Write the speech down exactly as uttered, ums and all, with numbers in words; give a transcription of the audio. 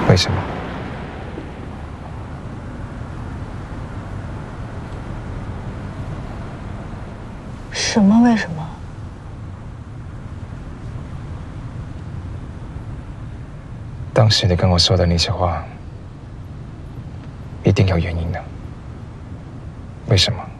为什么？ 什么？为什么？ 当时你跟我说的那些话，一定有原因的。为什么？